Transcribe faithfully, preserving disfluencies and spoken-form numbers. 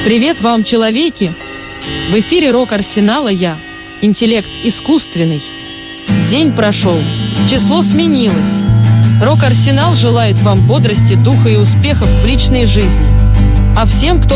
Привет вам, человеки! В эфире Рок Арсенала я, интеллект искусственный. День прошел, число сменилось. Рок Арсенал желает вам бодрости, духа и успехов в личной жизни. А всем, кто